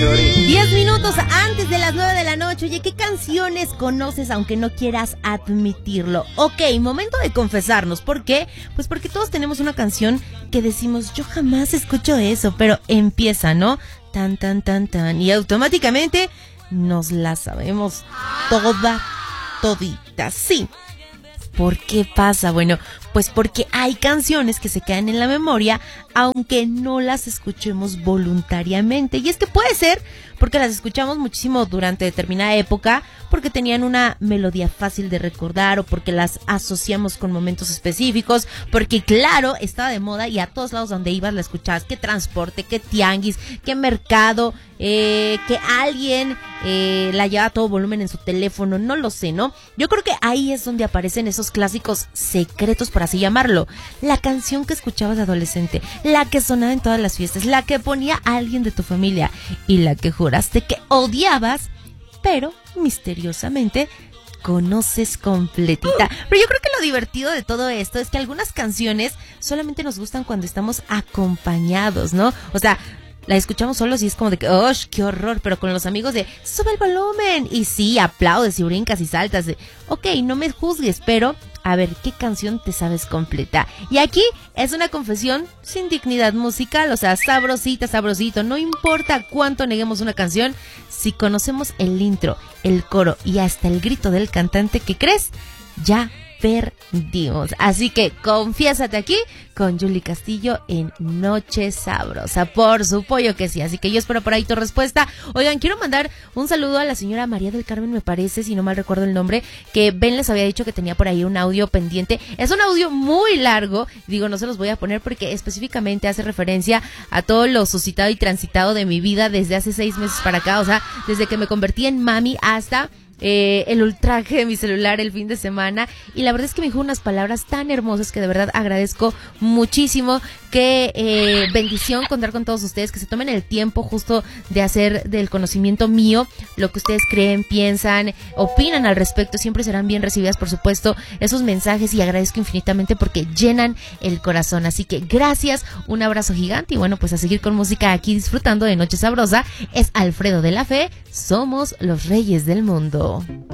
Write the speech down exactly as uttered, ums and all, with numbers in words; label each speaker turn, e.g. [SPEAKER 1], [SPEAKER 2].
[SPEAKER 1] Diez minutos antes de las nueve de la noche. Oye, ¿qué canciones conoces aunque no quieras admitirlo? Ok, momento de confesarnos. ¿Por qué? Pues porque todos tenemos una canción que decimos, yo jamás escucho eso, pero empieza, ¿no? Tan, tan, tan, tan. Y automáticamente nos la sabemos toda, todita. Sí. ¿Por qué pasa? Bueno, pues porque hay canciones que se quedan en la memoria aunque no las escuchemos voluntariamente. Y es que puede ser porque las escuchamos muchísimo durante determinada época, porque tenían una melodía fácil de recordar o porque las asociamos con momentos específicos, porque claro, estaba de moda y a todos lados donde ibas la escuchabas. Qué transporte, qué tianguis, qué mercado, eh, que alguien eh, la lleva a todo volumen en su teléfono, no lo sé, ¿no? Yo creo que ahí es donde aparecen esos clásicos secretos, por así llamarlo. La canción que escuchabas de adolescente, la que sonaba en todas las fiestas, la que ponía a alguien de tu familia y la que juraste que odiabas, pero misteriosamente conoces completita. Pero yo creo que lo divertido de todo esto es que algunas canciones solamente nos gustan cuando estamos acompañados, ¿no? O sea, la escuchamos solos y es como de que, ¡oh, qué horror! Pero con los amigos de, ¡sube el volumen! Y sí, aplaudes y brincas y saltas de, ok, no me juzgues, pero a ver, ¿qué canción te sabes completa? Y aquí es una confesión sin dignidad musical, o sea, sabrosita, sabrosito. No importa cuánto neguemos una canción, si conocemos el intro, el coro y hasta el grito del cantante, ¿qué crees? Ya perdimos. Así que confiésate aquí con Julie Castillo en Noche Sabrosa. Por supuesto que sí. Así que yo espero por ahí tu respuesta. Oigan, quiero mandar un saludo a la señora María del Carmen, me parece, si no mal recuerdo el nombre, que Ben les había dicho que tenía por ahí un audio pendiente. Es un audio muy largo. Digo, no se los voy a poner porque específicamente hace referencia a todo lo suscitado y transitado de mi vida desde hace seis meses para acá. O sea, desde que me convertí en mami hasta Eh, el ultraje de mi celular el fin de semana, y la verdad es que me dijo unas palabras tan hermosas que de verdad agradezco muchísimo. Qué eh, bendición contar con todos ustedes, que se tomen el tiempo justo de hacer del conocimiento mío lo que ustedes creen, piensan, opinan al respecto. Siempre serán bien recibidas, por supuesto, esos mensajes, y agradezco infinitamente porque llenan el corazón. Así que gracias, un abrazo gigante, y bueno, pues a seguir con música aquí disfrutando de Noche Sabrosa. Es Alfredo de la Fe, somos los reyes del mundo.